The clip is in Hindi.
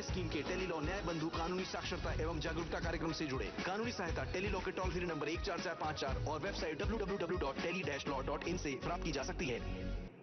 स्कीम के टेलीलॉ न्याय बंधु कानूनी साक्षरता एवं जागरूकता कार्यक्रम से जुड़े। कानूनी सहायता टेलीलॉ के टोल फ्री नंबर 14454 और वेबसाइट www.tele-law.in से प्राप्त की जा सकती है।